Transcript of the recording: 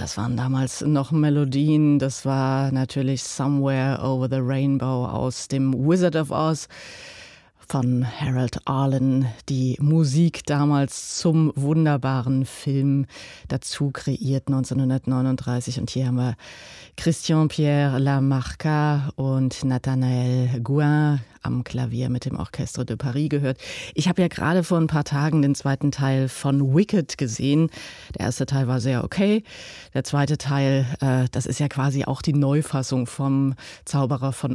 Das waren damals noch Melodien. Das war natürlich Somewhere Over the Rainbow aus dem Wizard of Oz von Harold Arlen, die Musik damals zum wunderbaren Film dazu kreiert 1939. Und hier haben wir Christian-Pierre Lamarca und Nathanaël Gouin am Klavier mit dem Orchestre de Paris gehört. Ich habe ja gerade vor ein paar Tagen den zweiten Teil von Wicked gesehen. Der erste Teil war sehr okay. Der zweite Teil, das ist ja quasi auch die Neufassung vom Zauberer von